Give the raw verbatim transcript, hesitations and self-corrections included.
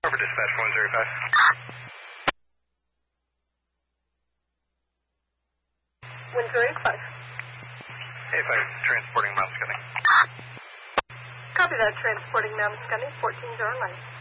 Over dispatch one zero five. one zero five. A five, transporting Mount Scunny. Copy that, transporting Mount Scunny, fourteen zero nine.